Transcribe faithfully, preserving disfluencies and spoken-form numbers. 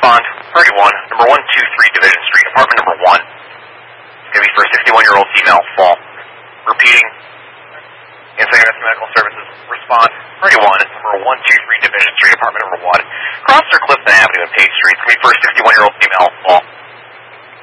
respond. Priority one, number one two three Division Street, apartment number one. It's going to be for a sixty-one-year-old female, fall. Repeating. Inside U S Medical Services, respond. Priority one, number one two three Division Street, apartment number one. Cross or Clifton Avenue and Page Street. It's going to be for a sixty-one-year-old female, fall.